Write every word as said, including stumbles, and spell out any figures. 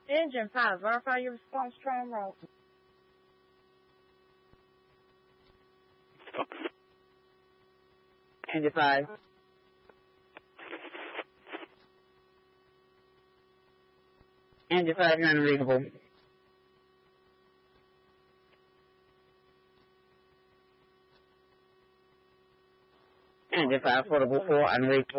Engine five, verify your response, try and roll. Engine five. Engine five, you're unreadable. Engine five, portable four, unreadable.